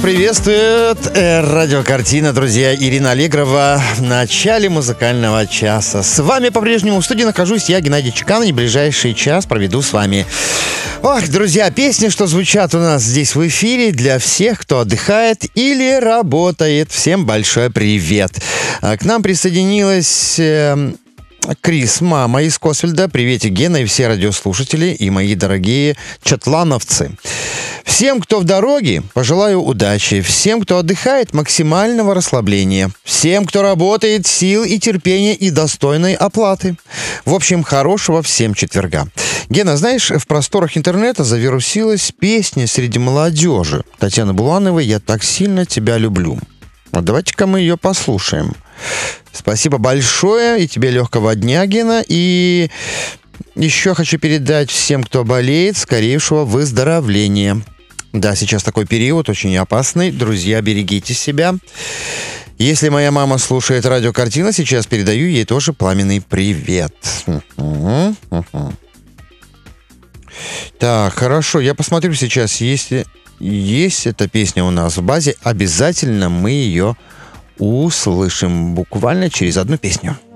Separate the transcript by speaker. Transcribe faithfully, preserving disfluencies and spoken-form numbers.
Speaker 1: Приветствует э, радиокартина, друзья, Ирина Аллегрова в начале музыкального часа. С вами по-прежнему в студии нахожусь я, Геннадий Чеканов. И ближайший час проведу с вами. Ох, друзья, песни, что звучат у нас здесь в эфире, для всех, кто отдыхает или работает. Всем большой привет. К нам присоединилась... Э, Крис, мама из Косвельда. Приветик, Гена и все радиослушатели и мои дорогие чатлановцы. Всем, кто в дороге, пожелаю удачи. Всем, кто отдыхает, максимального расслабления. Всем, кто работает, сил и терпения и достойной оплаты. В общем, хорошего всем четверга. Гена, знаешь, в просторах интернета завирусилась песня среди молодежи Татьяны Булановой «Я так сильно тебя люблю». Вот давайте-ка мы ее послушаем. Спасибо большое, и тебе легкого дня, Гена. И еще хочу передать всем, кто болеет, скорейшего выздоровления. Да, сейчас такой период очень опасный. Друзья, берегите себя. Если моя мама слушает радиокартина, сейчас передаю ей тоже пламенный привет. Так, хорошо, я посмотрю сейчас, если есть эта песня у нас в базе, обязательно мы ее услышим буквально через одну песню.